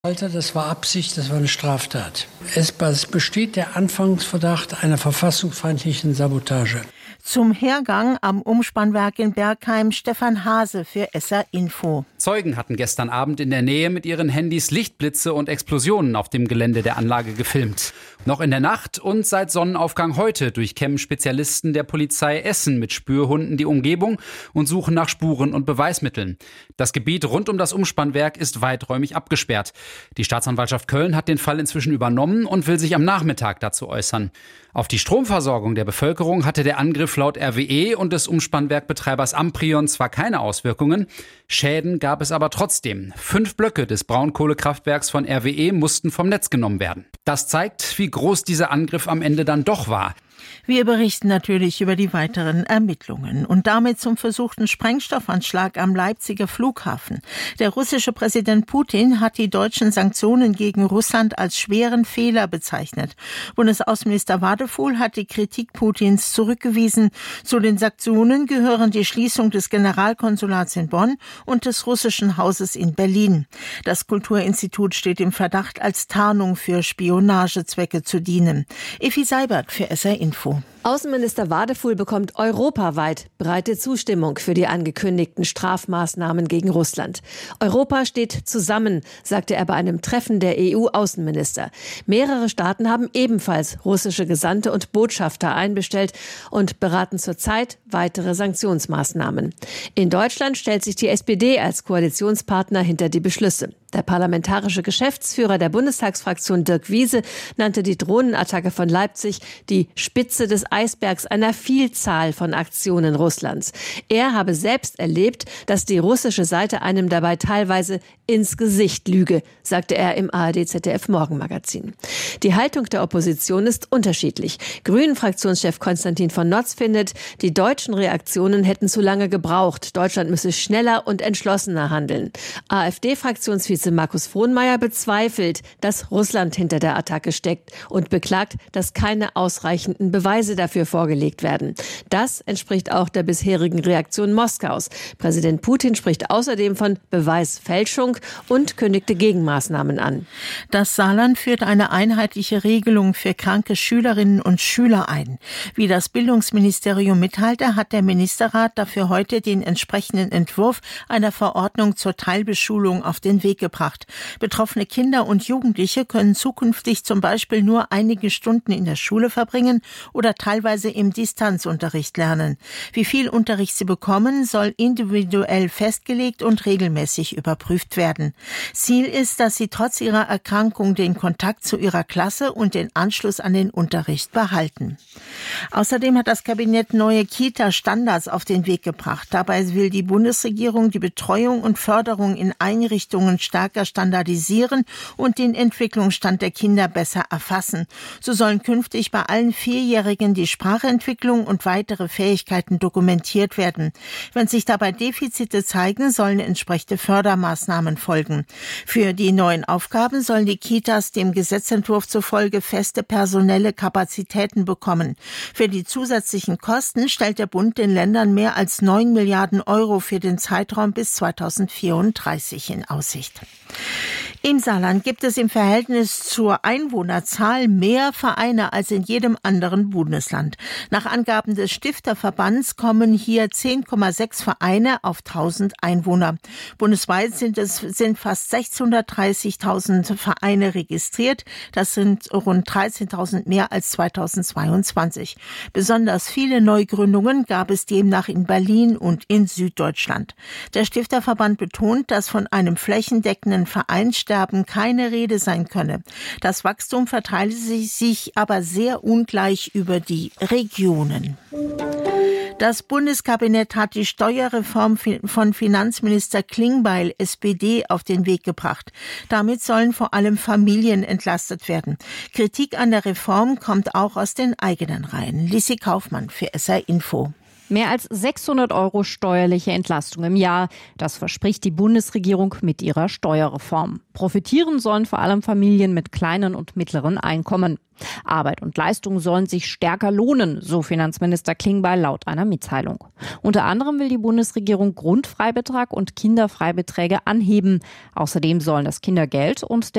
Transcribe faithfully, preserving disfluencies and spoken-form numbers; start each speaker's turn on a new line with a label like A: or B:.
A: Das war Absicht, das war eine Straftat. Es besteht der Anfangsverdacht einer verfassungsfeindlichen Sabotage.
B: Zum Hergang am Umspannwerk in Bergheim Stefan Hase für S R Info.
C: Zeugen hatten gestern Abend in der Nähe mit ihren Handys Lichtblitze und Explosionen auf dem Gelände der Anlage gefilmt. Noch in der Nacht und seit Sonnenaufgang heute durchkämmen Spezialisten der Polizei Essen mit Spürhunden die Umgebung und suchen nach Spuren und Beweismitteln. Das Gebiet rund um das Umspannwerk ist weiträumig abgesperrt. Die Staatsanwaltschaft Köln hat den Fall inzwischen übernommen und will sich am Nachmittag dazu äußern. Auf die Stromversorgung der Bevölkerung hatte der Angriff laut R W E und des Umspannwerkbetreibers Amprion zwar keine Auswirkungen, Schäden gab es aber trotzdem. Fünf Blöcke des Braunkohlekraftwerks von R W E mussten vom Netz genommen werden. Das zeigt, wie groß dieser Angriff am Ende dann doch war.
B: Wir berichten natürlich über die weiteren Ermittlungen und damit zum versuchten Sprengstoffanschlag am Leipziger Flughafen. Der russische Präsident Putin hat die deutschen Sanktionen gegen Russland als schweren Fehler bezeichnet. Bundesaußenminister Wadefuhl hat die Kritik Putins zurückgewiesen. Zu den Sanktionen gehören die Schließung des Generalkonsulats in Bonn und des russischen Hauses in Berlin. Das Kulturinstitut steht im Verdacht, als Tarnung für Spionagezwecke zu dienen. Effi Seibert für S R Info.
D: Außenminister Wadefuhl bekommt europaweit breite Zustimmung für die angekündigten Strafmaßnahmen gegen Russland. Europa steht zusammen, sagte er bei einem Treffen der E U-Außenminister. Mehrere Staaten haben ebenfalls russische Gesandte und Botschafter einbestellt und beraten zurzeit weitere Sanktionsmaßnahmen. In Deutschland stellt sich die S P D als Koalitionspartner hinter die Beschlüsse. Der parlamentarische Geschäftsführer der Bundestagsfraktion Dirk Wiese nannte die Drohnenattacke von Leipzig die Spitze des Eisbergs einer Vielzahl von Aktionen Russlands. Er habe selbst erlebt, dass die russische Seite einem dabei teilweise ins Gesicht lüge, sagte er im A R D Z D F Morgenmagazin. Die Haltung der Opposition ist unterschiedlich. Grünen-Fraktionschef Konstantin von Notz findet, die deutschen Reaktionen hätten zu lange gebraucht. Deutschland müsse schneller und entschlossener handeln. AfD-Fraktionsvize Markus Frohnmayer bezweifelt, dass Russland hinter der Attacke steckt und beklagt, dass keine ausreichenden Beweise dafür vorgelegt werden. Das entspricht auch der bisherigen Reaktion Moskaus. Präsident Putin spricht außerdem von Beweisfälschung und kündigte Gegenmaßnahmen an.
B: Das Saarland führt eine einheitliche Regelung für kranke Schülerinnen und Schüler ein. Wie das Bildungsministerium mitteilte, hat der Ministerrat dafür heute den entsprechenden Entwurf einer Verordnung zur Teilbeschulung auf den Weg gebracht. Betroffene Kinder und Jugendliche können zukünftig zum Beispiel nur einige Stunden in der Schule verbringen oder teilweise im Distanzunterricht lernen. Wie viel Unterricht sie bekommen, soll individuell festgelegt und regelmäßig überprüft werden. Ziel ist, dass sie trotz ihrer Erkrankung den Kontakt zu ihrer Klasse und den Anschluss an den Unterricht behalten. Außerdem hat das Kabinett neue Kita-Standards auf den Weg gebracht. Dabei will die Bundesregierung die Betreuung und Förderung in Einrichtungen stärker standardisieren und den Entwicklungsstand der Kinder besser erfassen. So sollen künftig bei allen Vierjährigen die Sprachentwicklung und weitere Fähigkeiten dokumentiert werden. Wenn sich dabei Defizite zeigen, sollen entsprechende Fördermaßnahmen folgen. Für die neuen Aufgaben sollen die Kitas dem Gesetzentwurf zufolge feste personelle Kapazitäten bekommen. Für die zusätzlichen Kosten stellt der Bund den Ländern mehr als neun Milliarden Euro für den Zeitraum bis zweitausendvierunddreißig in Aussicht. Im Saarland gibt es im Verhältnis zur Einwohnerzahl mehr Vereine als in jedem anderen Bundesland. Nach Angaben des Stifterverbands kommen hier zehn Komma sechs Vereine auf tausend Einwohner. Bundesweit sind es sind fast sechshundertdreißigtausend Vereine registriert. Das sind rund dreizehntausend mehr als zweitausendzweiundzwanzig. Besonders viele Neugründungen gab es demnach in Berlin und in Süddeutschland. Der Stifterverband betont, dass von einem flächendeckenden Vereinssterben keine Rede sein könne. Das Wachstum verteile sich aber sehr ungleich über die Regionen. Das Bundeskabinett hat die Steuerreform von Finanzminister Klingbeil, S P D, auf den Weg gebracht. Damit sollen vor allem Familien entlastet werden. Kritik an der Reform kommt auch aus den eigenen Reihen. Lissi Kaufmann für S R Info.
E: Mehr als sechshundert Euro steuerliche Entlastung im Jahr. Das verspricht die Bundesregierung mit ihrer Steuerreform. Profitieren sollen vor allem Familien mit kleinen und mittleren Einkommen. Arbeit und Leistung sollen sich stärker lohnen, so Finanzminister Klingbeil laut einer Mitteilung. Unter anderem will die Bundesregierung Grundfreibetrag und Kinderfreibeträge anheben. Außerdem sollen das Kindergeld und der